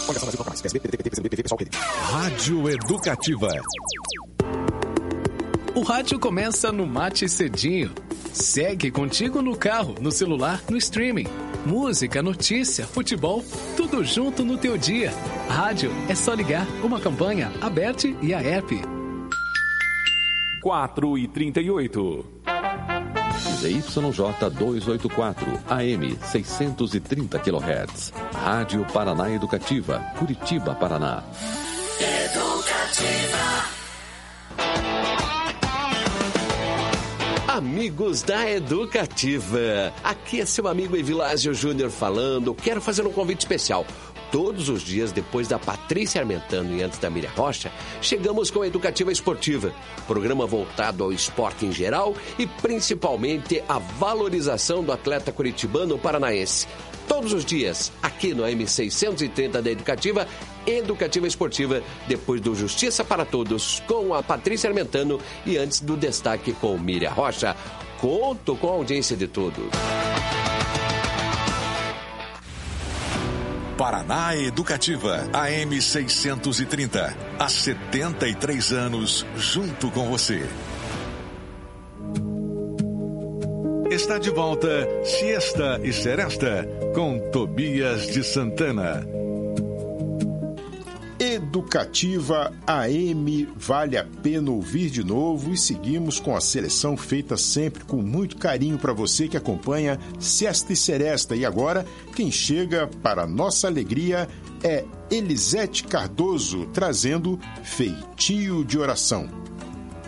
Rádio Educativa. O rádio começa no Mate Cedinho. Segue contigo no carro, no celular, no streaming. Música, notícia, futebol, tudo junto no teu dia. Rádio é só ligar. Uma campanha, a BERT e a app. 4h38. ZYJ 284, AM 630 kHz. Rádio Paraná Educativa, Curitiba, Paraná. Educativa. Amigos da Educativa, aqui é seu amigo Evilásio Júnior falando. Quero fazer um convite especial. Todos os dias, depois da Patrícia Armentano e antes da Miriam Rocha, chegamos com a Educativa Esportiva, programa voltado ao esporte em geral e principalmente a valorização do atleta curitibano paranaense. Todos os dias, aqui no AM630 da Educativa, Educativa Esportiva, depois do Justiça para Todos, com a Patrícia Armentano e antes do Destaque com Miriam Rocha. Conto com a audiência de todos. Paraná Educativa, AM 630. Há 73 anos, junto com você. Está de volta Siesta e Seresta, com Tobias de Santana. Educativa AM, vale a pena ouvir de novo e seguimos com a seleção feita sempre com muito carinho para você que acompanha Siesta e Seresta. E agora, quem chega para nossa alegria é Elisete Cardoso, trazendo Feitio de Oração.